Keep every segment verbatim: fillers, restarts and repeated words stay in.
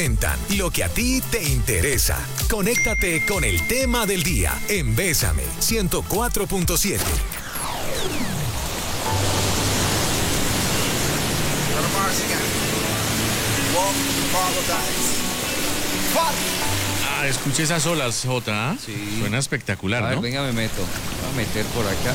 Lo que a ti te interesa. Conéctate con el tema del día en Bésame ciento cuatro punto siete. Ah, escuche esas olas, Jota. Sí. Suena espectacular, A ver, ¿no? venga, me meto. Voy a meter por acá.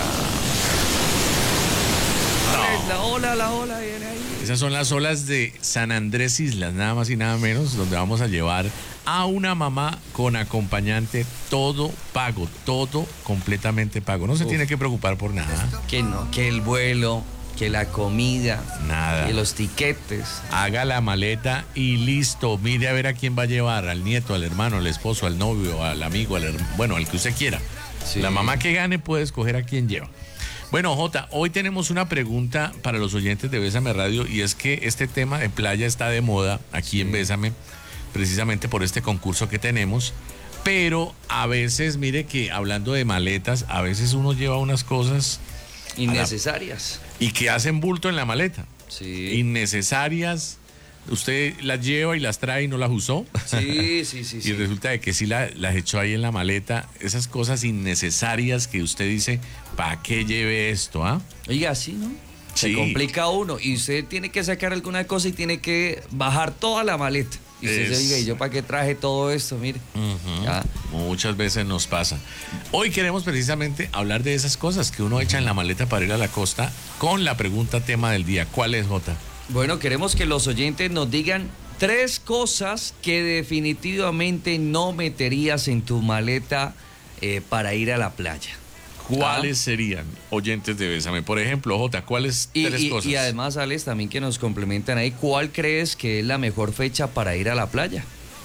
A No. ver, la ola, la ola viene ahí. Esas son las olas de San Andrés Islas, nada más y nada menos, donde vamos a llevar a una mamá con acompañante, todo pago, todo completamente pago. No se Uf. tiene que preocupar por nada. Que no, que el vuelo, que la comida, Nada. que los tiquetes. Haga la maleta y listo. Mire a ver a quién va a llevar, al nieto, al hermano, al esposo, al novio, al amigo, al herm- bueno, al que usted quiera. Sí. La mamá que gane puede escoger a quién lleva. Bueno, Jota, hoy tenemos una pregunta para los oyentes de Bésame Radio, y es que este tema de playa está de moda aquí en Bésame, precisamente por este concurso que tenemos. Pero a veces, mire que hablando de maletas, a veces uno lleva unas cosas Innecesarias. y que hacen bulto en la maleta. Sí. Innecesarias. Usted las lleva y las trae y no las usó. Sí, sí, sí, Y sí. resulta de que sí la- las echó ahí en la maleta. Esas cosas innecesarias que usted dice, ¿para qué lleve esto? ¿Ah? Oiga, así, ¿no? Se Sí. complica uno y usted tiene que sacar alguna cosa y tiene que bajar toda la maleta. Y usted Es- se diga, ¿y yo para qué traje todo esto? Mire. Ya. Muchas veces nos pasa. Hoy queremos precisamente hablar de esas cosas que uno echa en la maleta para ir a la costa con la pregunta tema del día. ¿Cuál es, Jota? Bueno, queremos que los oyentes nos digan tres cosas que definitivamente no meterías en tu maleta eh, para ir a la playa. ¿Cuáles serían, oyentes de Bésame? Por ejemplo, Jota, ¿cuáles Y, tres y- cosas? y además, Alex, también que nos complementan ahí, ¿cuál crees que es la mejor fecha para ir a la playa?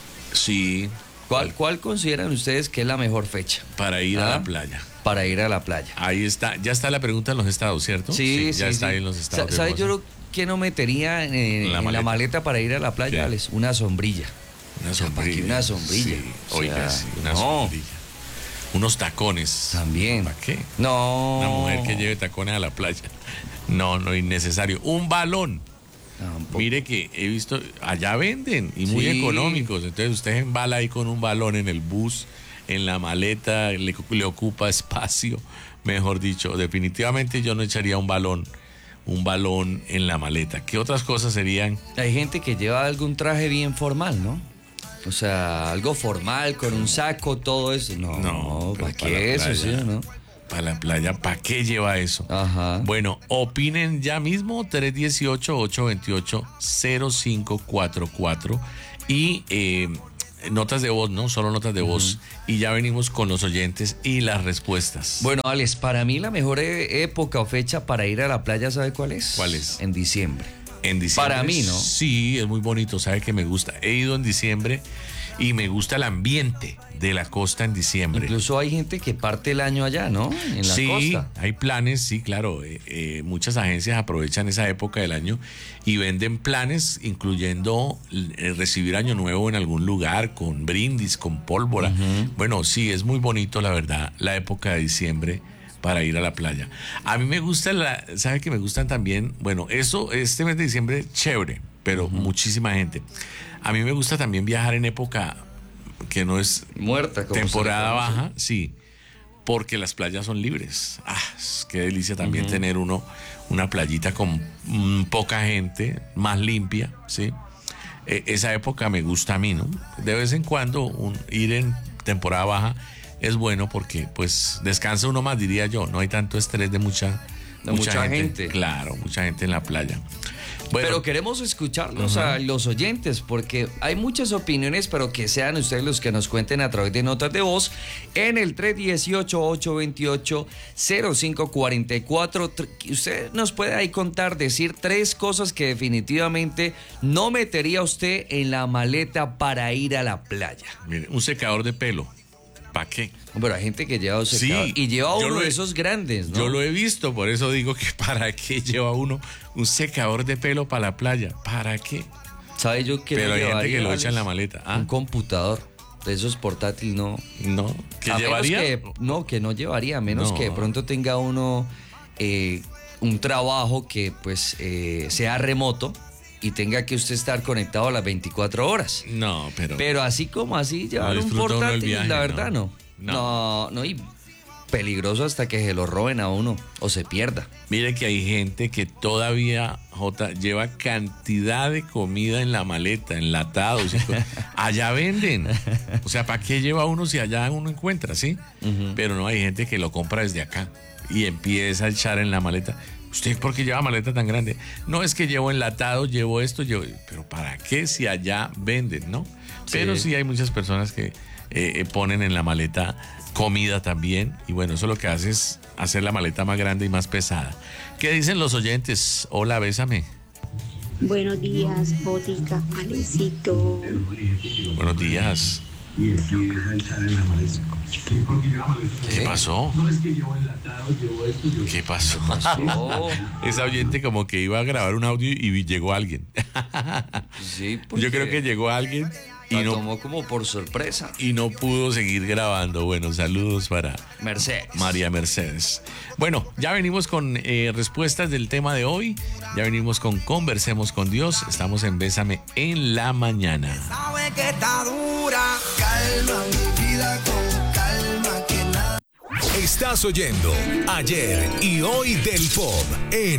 Sí, ¿Cuál, cuál consideran ustedes que es la mejor fecha para ir a Ah. la playa. para ir a la playa? Ahí está, ya está la pregunta en los estados, ¿cierto? Sí, sí, ya está sí. ahí en los estados. de ¿Sabes voz. yo lo que no metería en, en La la, maleta. maleta para ir a la playa, ¿Qué? Alex? Una sombrilla. Una O sea, ¿para qué sombrilla. una sombrilla? Sí, O oiga, sea, sí, una no. sombrilla. Unos tacones. También. ¿Para qué? No. Una mujer que lleve tacones a la playa. No, no innecesario. Un balón. Tampoco. Mire que he visto, allá venden y muy Sí. económicos. Entonces usted embala ahí con un balón en el bus, en la maleta, le, le ocupa espacio. Mejor dicho, definitivamente yo no echaría un balón, un balón en la maleta. ¿Qué otras cosas serían? Hay gente que lleva algún traje bien formal, ¿no? O sea, algo formal, con un saco, todo eso. No, No, ¿para pero para qué la eso, sí playa. o no? Para la playa, ¿para qué lleva eso? Ajá. Bueno, opinen ya mismo, tres uno ocho, ocho dos ocho, cero cinco cuatro cuatro y eh, notas de voz, ¿no? Solo notas de voz. Y ya venimos con los oyentes y las respuestas. Bueno, Alex, para mí la mejor e- época o fecha para ir a la playa, ¿sabe cuál es? ¿Cuál es? En diciembre. En diciembre. para mí, ¿no? Sí, es muy bonito, sabe que me gusta. He ido en diciembre y me gusta el ambiente de la costa en diciembre. Incluso hay gente que parte el año allá, ¿no? En la sí, costa. hay planes, sí, claro. eh, eh, muchas agencias aprovechan esa época del año y venden planes, incluyendo eh, recibir Año Nuevo en algún lugar, con brindis, con pólvora. Bueno, sí, es muy bonito, la verdad, la época de diciembre para ir a la playa. A mí me gusta, la, ¿sabe que me gustan también? Bueno, eso, este mes de diciembre, chévere, pero muchísima gente. A mí me gusta también viajar en época que no es Muerta, como temporada se le conoce. baja, sí, porque las playas son libres. Ah, qué delicia también tener uno una playita con mm, poca gente, más limpia, ¿sí? E- esa época me gusta a mí, ¿no? De vez en cuando un- ir en temporada baja es bueno porque pues descansa uno más, diría yo. No hay tanto estrés de mucha, De mucha gente. Claro, mucha gente en la playa. Bueno, Pero queremos escucharlos a los oyentes porque hay muchas opiniones, pero que sean ustedes los que nos cuenten a través de notas de voz en el tres uno ocho, ocho dos ocho, cero cinco cuatro cuatro. Usted nos puede ahí contar, decir tres cosas que definitivamente no metería usted en la maleta para ir a la playa. mire, un secador de pelo. ¿Para qué? Pero hay gente que lleva un Sí, secador y lleva yo uno lo he- de esos grandes, ¿no? Yo lo he visto, por eso digo que para qué lleva uno un secador de pelo para la playa. ¿Para qué? ¿Sabe yo que Pero no hay gente llevaría, que lo echa en la Alex? maleta. ¿Ah? Un computador de esos portátiles, no. No, ¿que A menos llevaría? que- no, que no llevaría, a menos No. que de pronto tenga uno eh, un trabajo que pues eh, sea remoto y tenga que usted estar conectado a las veinticuatro horas. No, pero... Pero así como así, llevar No un disfruta uno el portátil, viaje, la no. verdad no. No. No, no, y peligroso hasta que se lo roben a uno o se pierda. Mire que hay gente que todavía, Jota, lleva cantidad de comida en la maleta, enlatados. y co- Allá venden. O sea, ¿para qué lleva uno si allá uno encuentra, sí? Pero no, hay gente que lo compra desde acá y empieza a echar en la maleta. ¿Usted por qué lleva maleta tan grande? No, es que llevo enlatado, llevo esto, llevo... Pero ¿para qué si allá venden, no? Pero sí hay muchas personas que eh, ponen en la maleta comida también. Y bueno, eso lo que hace es hacer la maleta más grande y más pesada. ¿Qué dicen los oyentes? Hola, bésame. Buenos días, Botica, Alecito. Buenos días. ¿Qué pasó? ¿Qué pasó? Oh, Esa oyente como que iba a grabar un audio y llegó alguien. sí, Yo creo que llegó alguien y la no, tomó como por sorpresa. y no pudo seguir grabando. Bueno, saludos para Mercedes. María Mercedes. Bueno, ya venimos con eh, respuestas del tema de hoy. Ya venimos con Conversemos con Dios. Estamos en Bésame en la mañana. Sabe que está dura, calma mi vida con calma que nada. Estás oyendo Ayer y Hoy del Pop en